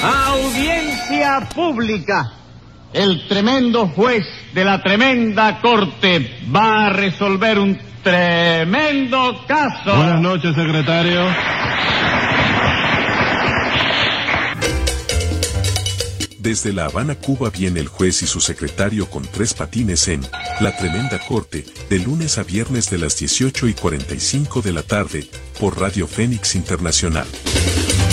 Audiencia pública. El tremendo juez de la tremenda corte va a resolver un tremendo caso. Buenas noches, secretario. Desde La Habana, Cuba, viene el juez y su secretario con 3 patines en La Tremenda Corte, de lunes a viernes de las 18:45 de la tarde, por Radio Fénix Internacional.